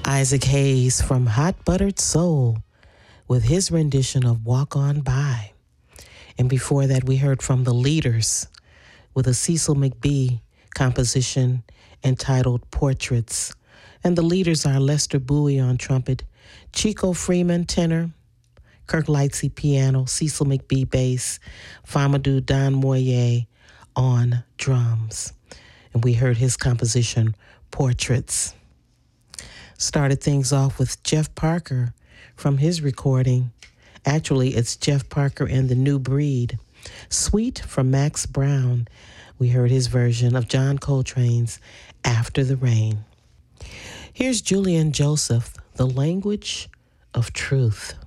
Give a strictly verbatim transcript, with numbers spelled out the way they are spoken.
Isaac Hayes from Hot Buttered Soul with his rendition of Walk On By. And before that, we heard from The Leaders with a Cecil McBee composition entitled Portraits. And the leaders are Lester Bowie on trumpet, Chico Freeman tenor, Kirk Lightsey piano, Cecil McBee bass, Famadou Don Moye on drums. And we heard his composition, Portraits. Started things off with Jeff Parker from his recording. Actually, it's Jeff Parker and the New Breed. Sweet from Max Brown. We heard his version of John Coltrane's After the Rain. Here's Julian Joseph, The Language of Truth.